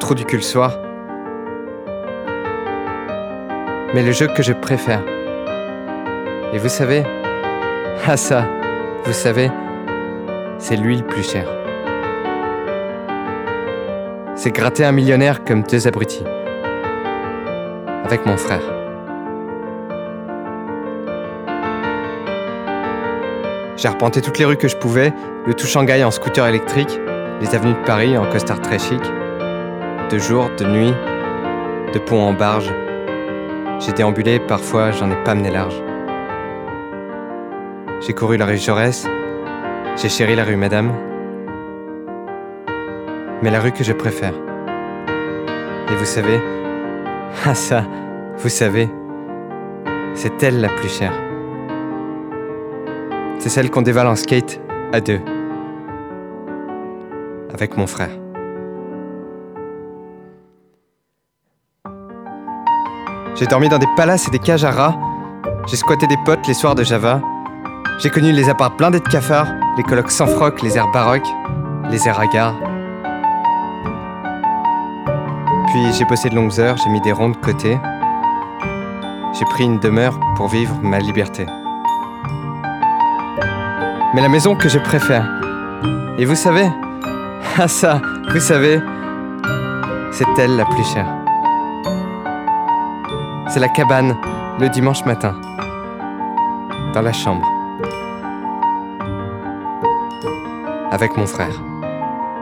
trou du cul le soir. Mais le jeu que je préfère. Et vous savez, ah ça, vous savez, c'est lui le plus cher. C'est gratter un millionnaire comme deux abrutis. Avec mon frère. J'ai arpenté toutes les rues que je pouvais, le tout Shanghai en scooter électrique, les avenues de Paris en costard très chic. De jour, de nuit, de pont en barge. J'ai déambulé, parfois j'en ai pas mené large. J'ai couru la rue Jaurès, j'ai chéri la rue Madame. Mais la rue que je préfère. Et vous savez, ah ça, vous savez, c'est elle la plus chère. C'est celle qu'on dévale en skate à deux. Avec mon frère. J'ai dormi dans des palaces et des cages à rats. J'ai squatté des potes les soirs de Java. J'ai connu les apparts blindés de cafards, les colocs sans froc, les airs baroques, les airs hagards. Puis j'ai bossé de longues heures, j'ai mis des ronds de côté. J'ai pris une demeure pour vivre ma liberté. Mais la maison que je préfère, et vous savez, ah ça, vous savez, c'est elle la plus chère. C'est la cabane, le dimanche matin, dans la chambre, avec mon frère.